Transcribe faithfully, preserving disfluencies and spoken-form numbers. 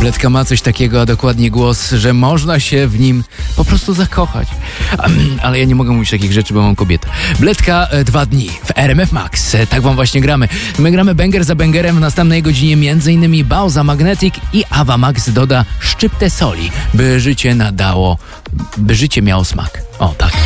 Bledka ma coś takiego, a dokładnie głos, że można się w nim po prostu zakochać. Ale ja nie mogę mówić takich rzeczy, bo mam kobietę. Bledka e, dwa dni w R M F Max. E, tak wam właśnie gramy. My gramy banger za bangerem. W następnej godzinie między innymi Bauza Magnetic i Ava Max doda szczyptę soli, by życie nadało, by życie miało smak. O, tak.